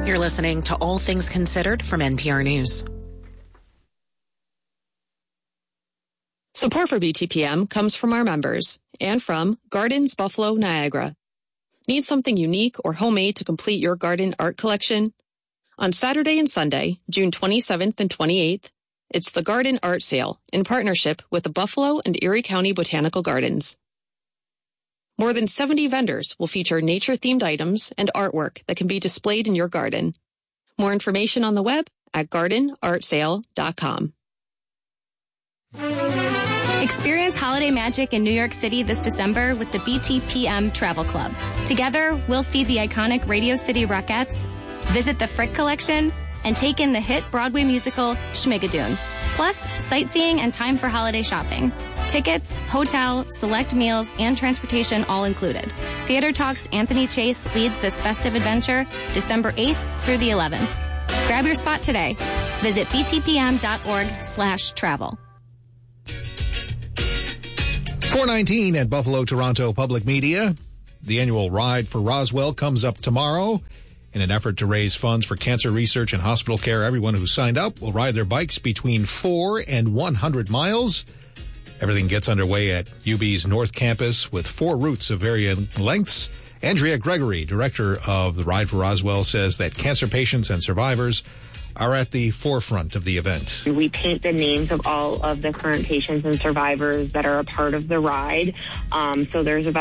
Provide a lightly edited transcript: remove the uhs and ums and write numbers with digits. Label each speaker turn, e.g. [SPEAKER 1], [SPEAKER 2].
[SPEAKER 1] You're listening to All Things Considered from NPR News.
[SPEAKER 2] Support for BTPM comes from our members and from Gardens Buffalo Niagara. Need something unique or homemade to complete your garden art collection? On Saturday and Sunday, June 27th and 28th, it's the Garden Art Sale in partnership with the Buffalo and Erie County Botanical Gardens. More than 70 vendors will feature nature-themed items and artwork that can be displayed in your garden. More information on the web at gardenartsale.com.
[SPEAKER 3] Experience holiday magic in New York City this December with the BTPM Travel Club. Together, we'll see the iconic Radio City Rockettes, visit the Frick Collection, and take in the hit Broadway musical Schmigadoon. Plus, sightseeing and time for holiday shopping. Tickets, hotel, select meals, and transportation all included. Theater Talk's Anthony Chase leads this festive adventure December 8th through the 11th. Grab your spot today. Visit btpm.org/travel.
[SPEAKER 4] 419 at Buffalo Toronto Public Media. The annual Ride for Roswell comes up tomorrow. In an effort to raise funds for cancer research and hospital care, everyone who signed up will ride their bikes between 4 and 100 miles. Everything gets underway at UB's North Campus with 4 routes of varying lengths. Andrea Gregory, director of the Ride for Roswell, says that cancer patients and survivors are at the forefront of the event.
[SPEAKER 5] We paint the names of all of the current patients and survivors that are a part of the ride. So there's about